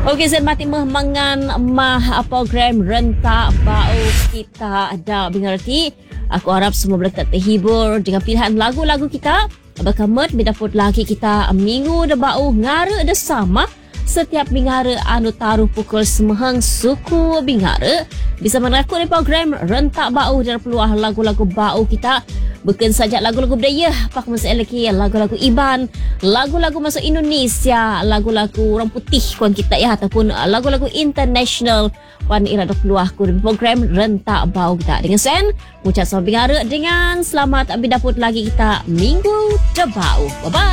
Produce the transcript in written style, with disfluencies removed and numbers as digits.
Okey, saya mati mangan program rentak bau kita ada mengerti. Aku harap semua boleh tak terhibur dengan pilihan lagu-lagu kita. Bakamet bidaput lagi kita minggu de bau ngara de sama. Setiap bingara anu taruh pukul semahang suku bingara bisa mengaku di program rentak bau dan peluang lagu-lagu bau kita. Bukan saja lagu-lagu budaya, pak masa lagi lagu-lagu Iban, lagu-lagu masuk Indonesia, lagu-lagu orang putih kuan kita ya, ataupun lagu-lagu international wan irada keluarku di program rentak bau kita. Dengan sen, ucap sama bingara dengan selamat bidaput lagi kita minggu de bau. Bye bye.